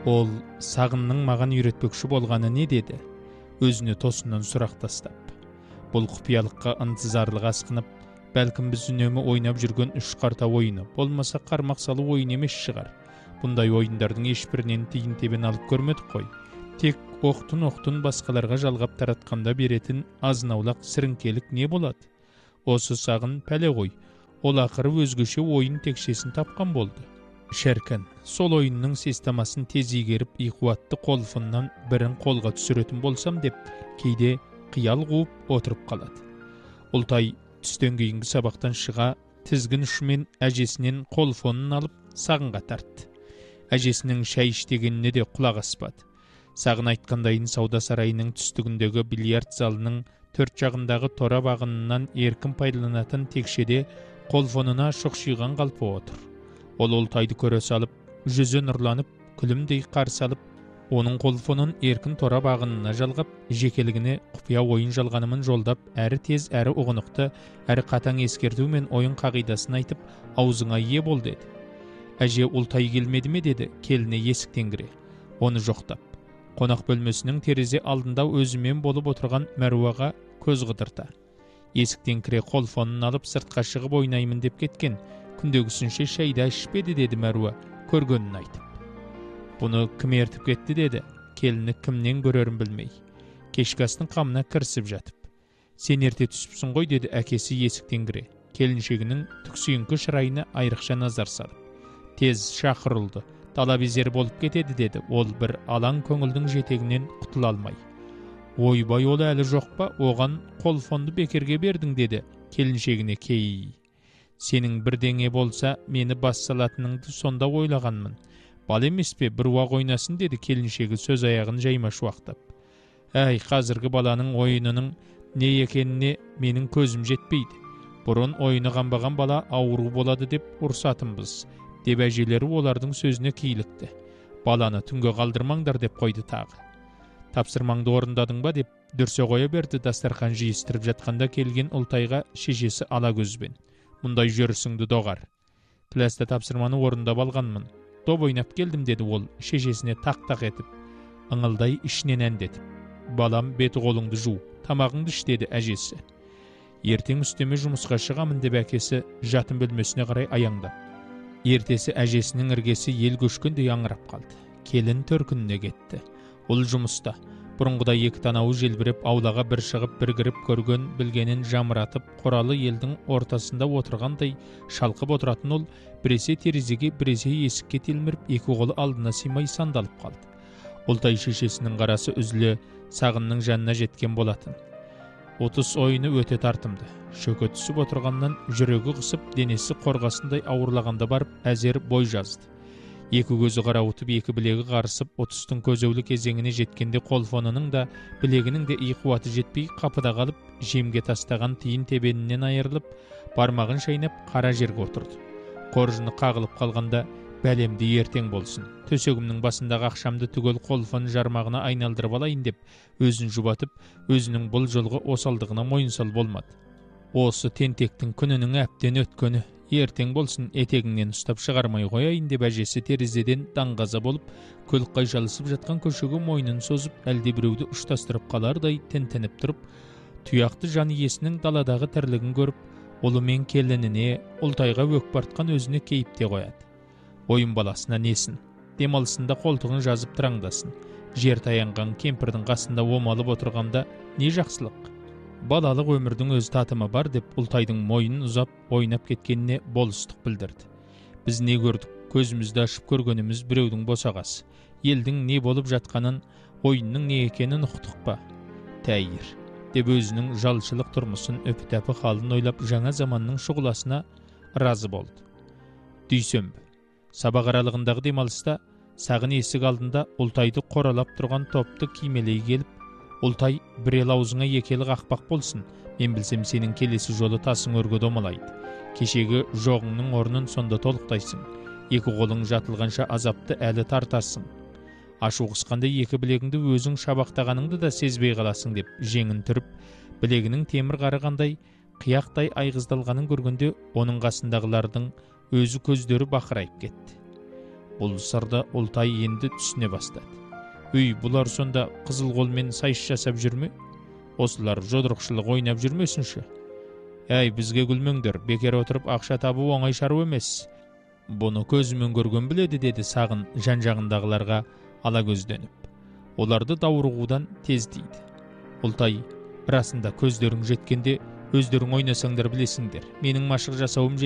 Ол сағынның маған үйретпекші болғаны не деді? Өзіне тосыннан сұрақ тастап. Бұл құпиялыққа ынтызарлық асқынып, бәлкім біз үнемі ойнап жүрген үш қарта ойыны, болмаса қармақ салу ойын емес шығар. Бұндай ойындардың ешбірінен тиын тебен алып көрмедік қой. Тек оқтын басқаларға жалғап таратқанда беретін азынаулақ сіріңкелік не болады? Осы сағын пәле ғой. Ол ақыры өзгеше ойын текшесін тапқан болды. Шәркін, сол ойынның системасын тез игеріп, иқуатты қолфыннан бірін қолға түсіретін болсам деп, кейде қиял қуып отырып қалады. Ұлтай түстен кейінгі сабақтан шыға, тізгін ұшымен әжесінен қолфонын алып, сағынға тартты. Әжесінің шәй іштегеніне де құлақ аспады. Сағын айтқандайын сауда сарайының түстігіндегі бильярд залының төрт жағындағы тора бағынынан еркін пайдаланатын текшеде қолфонына шұқшиған қалпы отыр. Ол Ұлтайды көре салып, жүзі нұрланып, күлімдей қарсы алып, оның қолфонын еркін тора бағынына жалғап, жекелігіне құпия ойын жалғанымын жолдап, әрі тез, әрі ұғынықты, әрі қатаң ескерту мен ойын қағидасын айтып, аузыңа ие бол деді. Әже Ұлтай келмеді ме деді, келіне есіктен кіре. Оны жоқтап. Қонақ бөлмесінің терезе алдында өзімен болып отырған Мәруаға көз қыдырта. Есіктен кіре қолфонын алып сыртқа шығып ойнаймын деп кеткен. Күндегісінше шайда ішпеді деді Мәруа, көргенін айтып. Бұны кім ертіп кетті деді, келіні кімнен көрерін білмей. Кешкі астың қамына кірісіп жатып. Сен ерте түсіпсің ғой деді әкесі есіктен кіре. Келіншегінің түксүйіңкі шырайына айрықша назар салып. Тез шақырылды. Талабезер болып кетеді деді, ол бір алаң көңілдің жетегінен құтыла алмай. Ойбай, ол әлі жоқ па, оған қолфонды бекерге бердің деді, келіншегіне кей. Сенің бірдеңе болса, мені бас салатыныңды сонда ойлағанмын. Бал емес пе, бір уақ ойнасын деді келіншегі сөз аяғын жайма шуақтап. Әй, қазіргі баланың ойынының не екеніне менің көзім жетпейді. Бұрын ойыны қанбаған бала ауру болады деп ұрсатынбыз. Деп әжелері олардың сөзіне кейлікті. Баланы түнге қалдырмаңдар деп қойды тағы. Тапсырмаңды орындадың ба деп дүрсе қоя берді дастархан жиыстырып жатқанда келген Ұлтайға шешесі ала көзбен. Мұндай жүрісіңді доғар. Класта тапсырманы орындап алғанмын. Доп ойнап келдім деді ол шешесіне тақ-тақ етіп. Ыңылдай ішінен әндетіп. Балам, беті қолыңды жу, тамағыңды іш деді әжесі. Ертең үстеме жұмысқа шығамын деп әкесі жатын бөлмесіне қарай аяңдап. Ертесі әжесінің іргесі ел көшкендей аңырап қалды. Келін төркініне кетті. Ол жұмыста. Бұрынғыда екі танауы желбіреп, аулаға бір шығып, бір кіріп көрген, білгенін жамыратып, қоралы елдің ортасында отырғандай шалқып отыратын ол, біресе терезеге, біресе есікке телміріп, екі қолы алдына сыймай сандалып қалды. Ұлтай шешесінің қарасы үзіле сағынның жанына жеткен болатын. 30 ойыны өте тартымды. Шөке түсіп отырғаннан жүрегі қысып, денесі қорғасындай ауырлағанда барып, әзер бой жазды. Екі көзі қарауытып, екі білегі қарысып, 30-тың көзеулі кезеңіне жеткенде қолфонының да, білегінің де иқуаты жетпей, қапыда қалып, жемге тастаған тиын тебенінен айырылып, бармағын шайнап, қара жерге отырды. Қоржыны қағылып қалғанда, бәлемді ертең болсын. Төсегімнің басындағы ақшамды түгел қолфон жармағына айналдырып алайын деп, өзін жұбатып, өзінің бұл жолғы осалдығына мойынсал болмады. Осы тентектің күнінің әптен өткені, ертең болсын етегіңнен ұстап шығармай қояйын деп әжесі терезеден даңғаза болып, көлік қайшалысып жатқан көшеге мойнын созып, әлде біреуді ұштастырып қалардай тентеніп тұрып, тұяқты жан иесінің даладағы тірлігін көріп, ұлы мен келініне, Ұлтайға өкпартқан өзіне кейіпте қояды. Ойын баласына несін, демалысында қолтығын жазып тұраңдасын. Жер таянған кемпірдің қасында омалып отырғанда не жақсылық? Балалық өмірдің өз татымы бар деп Ұлтайдың мойнын ұзап ойнап кеткеніне болыстық білдірді. Біз не көрдік, көзімізді ашып көргеніміз біреудің босағасы. Елдің не болып жатқанын, ойынның не екенін ұқтық па? Тәйір, деп өзінің жалшылық тұрмысын өпі-тәпі халын ойлап жаңа заманның шұғыласына разы болды. Дүйсенбі. Сабақ аралығындағы демалыста сағын есік алдында Ұлтайды қоралап тұрған топты кимелей келіп, Ұлтай, бірел аузыңа екелі қақпақ болсын, мен білсем сенің келесі жолы тасың өрге домалайды. Кешегі жоғыңның орнын сонда толықтайсың. Екі қолың жатылғанша азапты әлі тартасың. Ашу қысқанда екі білегіңді өзің шабақтағаныңды да сезбей қаласың деп жеңін түріп, білегінің темір қарығандай, қияқтай айғыздалғанын көргенде оның қасындағылардың өзі көздері бақырайып кетті. Бұл сырды Ұлтай енді түсіне бастады. Үй, бұлар сонда қызыл қолмен сайыс жасап жүрме? Осылар жодырықшылық ойнап жүрмесінші? Әй, бізге күлмеңдер, бекер отырып ақша табу оңай шаруа емес. Бұны көзімен көрген біледі, деді Сағын жан-жағындағыларға ала көзденіп. Оларды даурығудан тез дейді. Ұлтай, расында көздерің жеткенде өздерің ойнасаңдар білесіңдер. Менің машық жасауым